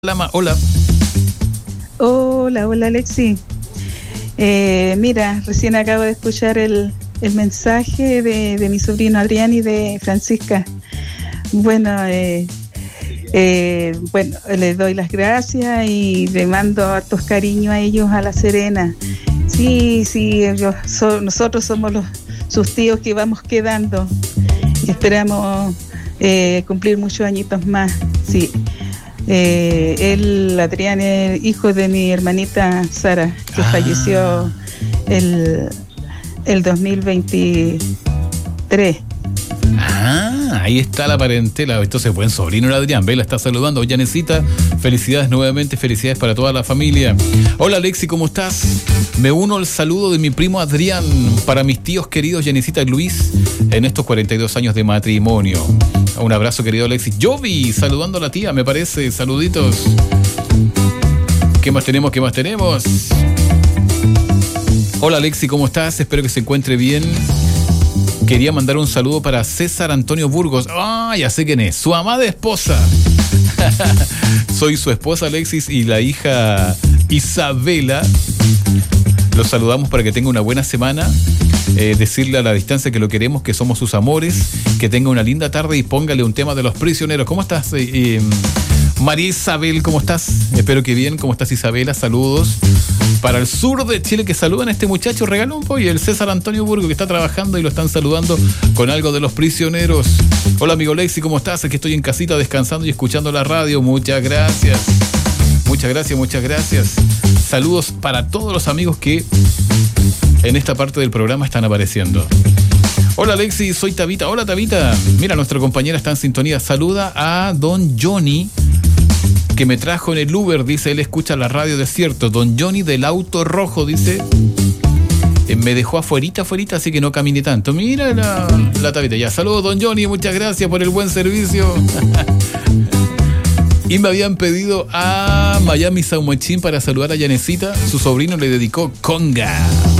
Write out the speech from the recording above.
Hola. Hola Alexi. Mira, recién acabo de escuchar el mensaje de mi sobrino Adrián y de Francisca. Bueno, les doy las gracias y le mando hartos cariños a ellos a La Serena. Sí, nosotros somos sus tíos que vamos quedando y esperamos cumplir muchos añitos más. Sí. Adrián, es hijo de mi hermanita Sara, que falleció el 2023. Ahí está la parentela. Entonces, buen sobrino el Adrián. Vela está saludando. Yanecita, felicidades nuevamente, felicidades para toda la familia. Hola Alexi, ¿cómo estás? Me uno al saludo de mi primo Adrián para mis tíos queridos Yanecita y Luis en estos 42 años de matrimonio. Un abrazo, querido Alexi. Jovi, saludando a la tía, me parece. Saluditos. ¿Qué más tenemos? Hola Alexi, ¿cómo estás? Espero que se encuentre bien. Quería mandar un saludo para César Antonio Burgos. Ya sé quién es. Su amada esposa. Soy su esposa Alexis y la hija Isabela. Los saludamos para que tenga una buena semana. Decirle a la distancia que lo queremos, que somos sus amores, que tenga una linda tarde y póngale un tema de Los Prisioneros. ¿Cómo estás, María Isabel? ¿Cómo estás? Espero que bien. ¿Cómo estás, Isabela? Saludos para el sur de Chile, que saludan a este muchacho regalón, y el César Antonio Burgo, que está trabajando y lo están saludando con algo de Los Prisioneros. Hola amigo Lexi, ¿cómo estás? Aquí estoy en casita descansando y escuchando la radio. Muchas gracias. Saludos para todos los amigos que en esta parte del programa están apareciendo. Hola Alexi, soy Tabita. Hola Tabita. Mira, nuestra compañera está en sintonía. Saluda a don Johnny, que me trajo en el Uber, dice, él escucha la radio Desierto. Don Johnny del auto rojo, dice, me dejó afuerita, así que no caminé tanto. Mira la Tabita. Ya, saludos don Johnny, muchas gracias por el buen servicio. Y me habían pedido a Miami Saumochín para saludar a Yanecita. Su sobrino le dedicó Conga.